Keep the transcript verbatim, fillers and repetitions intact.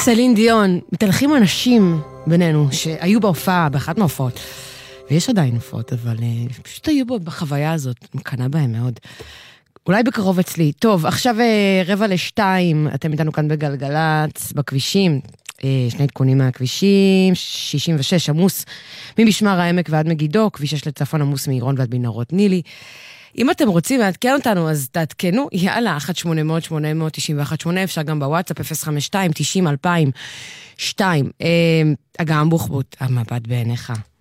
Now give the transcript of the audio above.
סלין דיון, מתהלכים אנשים בינינו שהיו בהופעה, באחת מההופעות, ויש עדיין הופעות, אבל פשוט היו בו בחוויה הזאת, מקנה בהם מאוד. אולי בקרוב אצלי. טוב, עכשיו רבע לשתיים, אתם איתנו כאן בגלגלץ, בכבישים, שני עדכונים מהכבישים, שישים ושש עמוס, ממשמר העמק ועד מגידו, כביש שש לצפון עמוס מעירון ועד מנהרות נילי. אם אתם רוצים לעדכן אותנו, אז תעדכנו, יאללה, אחת שמונה אפס אפס שמונה אפס אפס תשעים ואחת שמונה, אפשר גם בוואטסאפ, אפס חמש שתיים תשעים אלפיים שתיים. אגם בוחבוט, המבט בעיניך.